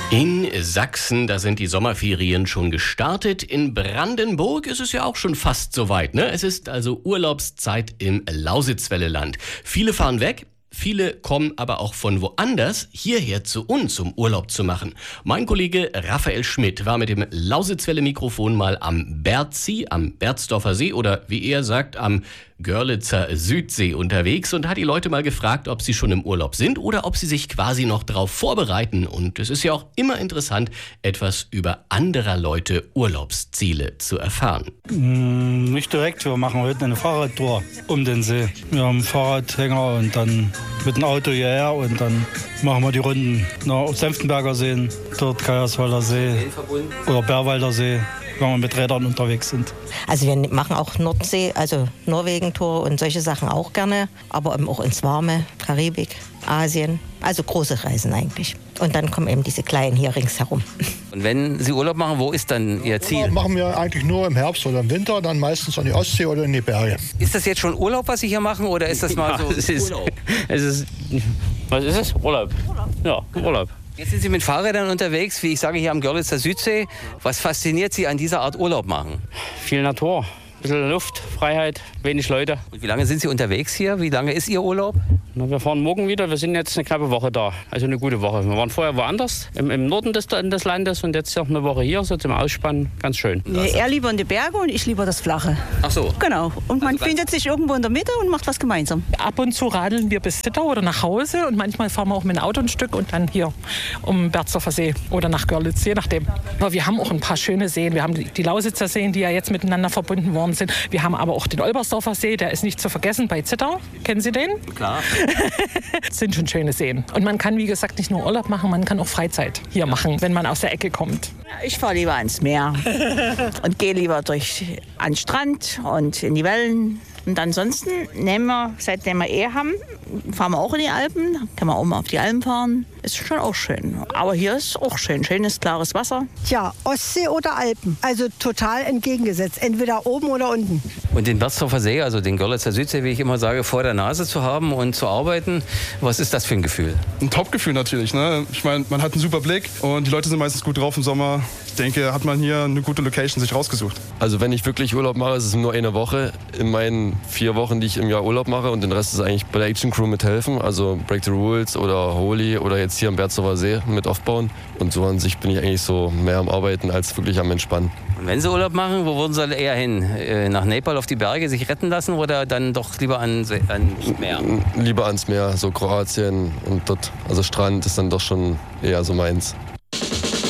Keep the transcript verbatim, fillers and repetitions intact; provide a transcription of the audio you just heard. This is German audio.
In Sachsen, da sind die Sommerferien schon gestartet. In Brandenburg ist es ja auch schon fast soweit, ne? Es ist also Urlaubszeit im Lausitzwelleland. Viele fahren weg. Viele kommen aber auch von woanders hierher zu uns, um Urlaub zu machen. Mein Kollege Raphael Schmidt war mit dem Lausitzwelle-Mikrofon mal am Berzi, am Berzdorfer See oder wie er sagt, am Görlitzer Südsee unterwegs und hat die Leute mal gefragt, ob sie schon im Urlaub sind oder ob sie sich quasi noch darauf vorbereiten. Und es ist ja auch immer interessant, etwas über anderer Leute Urlaubsziele zu erfahren. Mm, nicht direkt, wir machen heute eine Fahrradtour um den See. Wir haben einen Fahrradhänger und dann mit dem Auto hierher und dann machen wir die Runden nach Senftenberger Seen, dort Kajerswalder See oder Bärwalder See, wenn wir mit Rädern unterwegs sind. Also wir machen auch Nordsee, also Norwegen-Tour und solche Sachen auch gerne, aber eben auch ins Warme, Karibik, Asien, also große Reisen eigentlich. Und dann kommen eben diese kleinen hier ringsherum. Und wenn Sie Urlaub machen, wo ist dann Ihr Ziel? Urlaub machen wir eigentlich nur im Herbst oder im Winter, dann meistens an die Ostsee oder in die Berge. Ist das jetzt schon Urlaub, was Sie hier machen, oder ist das mal Ja, so es ist, Urlaub? es ist, was ist es? Urlaub. Urlaub. Ja, Urlaub. Jetzt sind Sie mit Fahrrädern unterwegs, wie ich sage, hier am Görlitzer Südsee. Was fasziniert Sie an dieser Art Urlaub machen? Viel Natur, ein bisschen Luft, Freiheit, wenig Leute. Und wie lange sind Sie unterwegs hier? Wie lange ist Ihr Urlaub? Na, wir fahren morgen wieder, wir sind jetzt eine knappe Woche da, also eine gute Woche. Wir waren vorher woanders, im, im Norden des, des Landes und jetzt noch eine Woche hier, so zum Ausspannen, ganz schön. Nee, er lieber in die Berge und ich lieber das Flache. Ach so. Genau, und man Also findet sich irgendwo in der Mitte und macht was gemeinsam. Ab und zu radeln wir bis Zittau oder nach Hause und manchmal fahren wir auch mit dem Auto ein Stück und dann hier um Berzdorfer See oder nach Görlitz, je nachdem. Aber wir haben auch ein paar schöne Seen. Wir haben die, die Lausitzer Seen, die ja jetzt miteinander verbunden worden sind. Wir haben aber auch den Olbersdorfer See, der ist nicht zu vergessen bei Zittau. Kennen Sie den? Klar. Das sind schon schöne Seen. Und man kann, wie gesagt, nicht nur Urlaub machen, man kann auch Freizeit hier machen, wenn man aus der Ecke kommt. Ich fahre lieber ans Meer und gehe lieber durch an den Strand und in die Wellen. Und ansonsten nehmen wir, seitdem wir eh haben, fahren wir auch in die Alpen. Kann man oben auf die Alpen fahren. Ist schon auch schön. Aber hier ist auch schön. Schönes, klares Wasser. Tja, Ostsee oder Alpen. Also total entgegengesetzt. Entweder oben oder unten. Und den Berzdorfer See, also den Görlitzer Südsee, wie ich immer sage, vor der Nase zu haben und zu arbeiten, was ist das für ein Gefühl? Ein Top-Gefühl natürlich. Ne? Ich meine, man hat einen super Blick und die Leute sind meistens gut drauf im Sommer. Ich denke, hat man hier eine gute Location sich rausgesucht. Also wenn ich wirklich Urlaub mache, ist es nur eine Woche in meinen vier Wochen, die ich im Jahr Urlaub mache, und den Rest ist eigentlich bei der Action Crew mithelfen, also Break the Rules oder Holy oder jetzt hier am Berzdorfer See mit aufbauen. Und so an sich bin ich eigentlich so mehr am Arbeiten als wirklich am Entspannen. Und wenn Sie Urlaub machen, wo würden Sie eher hin? Äh, nach Nepal auf die Berge sich retten lassen oder dann doch lieber an, ans Meer? Lieber ans Meer, so Kroatien und dort, also Strand ist dann doch schon eher so meins.